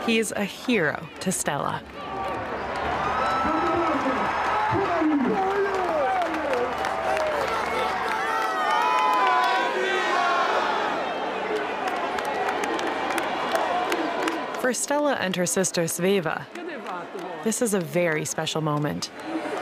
He's a hero to Stella. For Stella and her sister Sveva, this is a very special moment.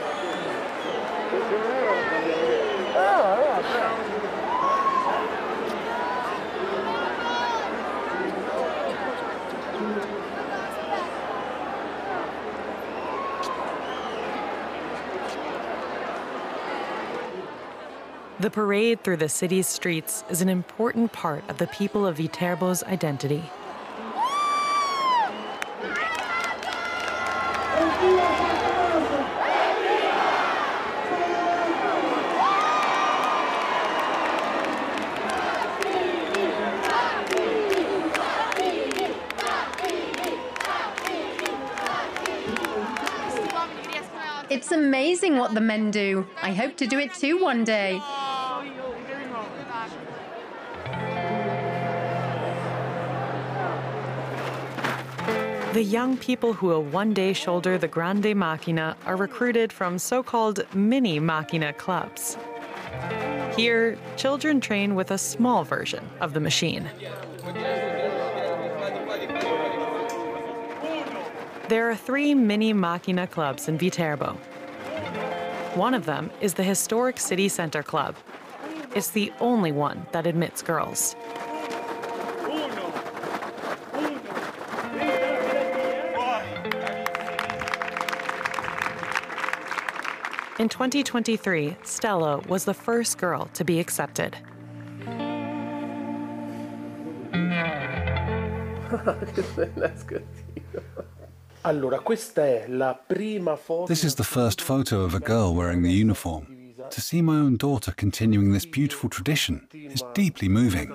The parade through the city's streets is an important part of the people of Viterbo's identity. It's amazing what the men do. I hope to do it too one day. The young people who will one day shoulder the Grande Macchina are recruited from so-called mini Macchina clubs. Here, children train with a small version of the machine. There are 3 mini Macchina clubs in Viterbo. One of them is the historic City Center Club. It's the only one that admits girls. In 2023, Stella was the first girl to be accepted. That's good. This is the first photo of a girl wearing the uniform. To see my own daughter continuing this beautiful tradition is deeply moving.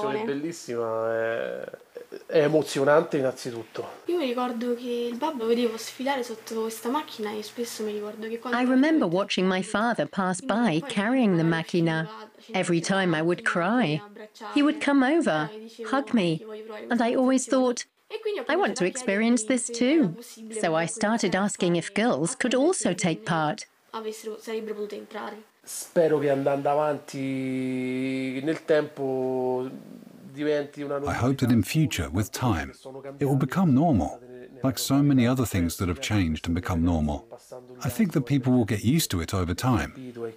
È emozionante innanzitutto. Io mi ricordo che il babbo vedevo sfilare sotto questa macchina e spesso mi ricordo che quando I remember watching my father pass by carrying the macchina. Every time I would cry. He would come over, hug me, and I always thought, I want to experience this too. So I started asking if girls could also take part. sarebbero potute entrare. Spero che andando avanti nel tempo I hope that in future, with time, it will become normal, like so many other things that have changed and become normal. I think that people will get used to it over time.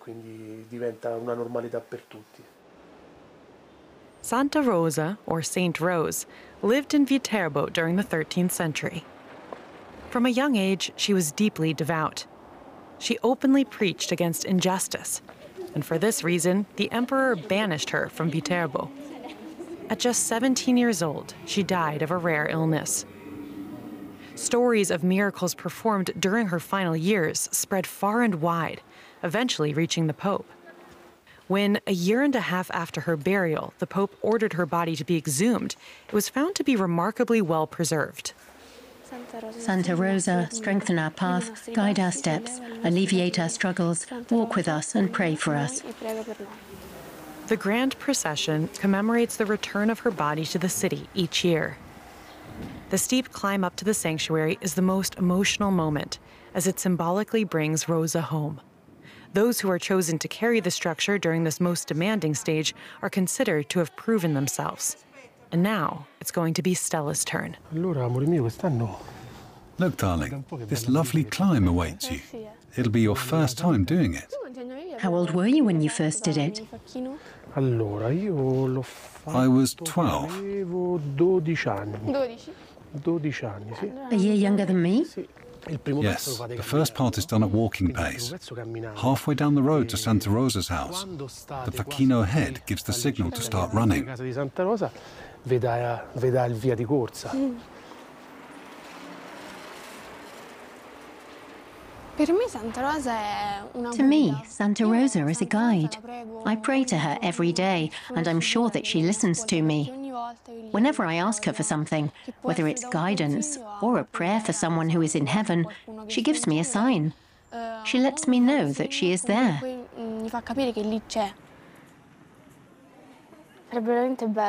Santa Rosa, or Saint Rose, lived in Viterbo during the 13th century. From a young age, she was deeply devout. She openly preached against injustice, and for this reason, the emperor banished her from Viterbo. At just 17 years old, she died of a rare illness. Stories of miracles performed during her final years spread far and wide, eventually reaching the Pope. When, a year and a half after her burial, the Pope ordered her body to be exhumed, it was found to be remarkably well preserved. Santa Rosa, strengthen our path, guide our steps, alleviate our struggles, walk with us and pray for us. The grand procession commemorates the return of her body to the city each year. The steep climb up to the sanctuary is the most emotional moment, as it symbolically brings Rosa home. Those who are chosen to carry the structure during this most demanding stage are considered to have proven themselves. And now, it's going to be Stella's turn. Look, darling, this lovely climb awaits you. It'll be your first time doing it. How old were you when you first did it? I was 12. A year younger than me? Yes, the first part is done at walking pace. Halfway down the road to Santa Rosa's house, the facchino head gives the signal to start running. To me, Santa Rosa is a guide. I pray to her every day, and I'm sure that she listens to me. Whenever I ask her for something, whether it's guidance or a prayer for someone who is in heaven, she gives me a sign. She lets me know that she is there.